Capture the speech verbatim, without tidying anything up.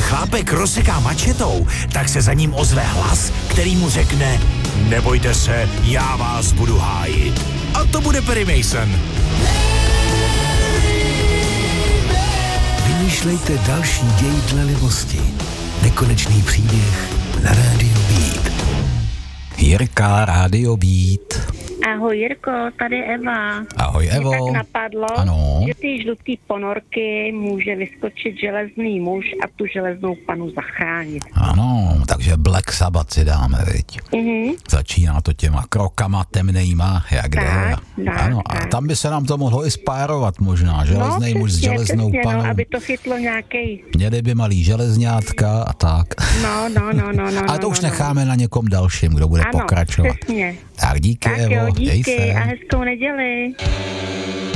chlápek rozseká mačetou, tak se za ním ozve hlas, který mu řekne: nebojte se, já vás budu hájit. A to bude Perry Mason. Vymýšlejte další děj dle libosti. Nekonečný příběh na rádiu Beat. Jirka, rádio Beat. Ahoj Jirko, tady Eva. Ahoj Evo. Mě tak napadlo, ano. že ty žlutý ponorky může vyskočit železný muž a tu železnou panu zachránit. Ano, takže Black Sabbath si dáme, viď. Mhm. Začíná to těma krokama temnejma, jak jde. Tak, tak, Ano, a tak. tam by se nám to mohlo i spárovat možná, železnej no, muž s přesně, železnou přesně, panou. no, aby to chytlo nějakej. Měli by malý železňátka a tak. No, no, no, no, no. Ale to no, už no, necháme na někom dalším, kdo bude ano, pokračovat. Přesně. Tak díky, Tak Evo, jo, dej díky se. a hezkou neděli.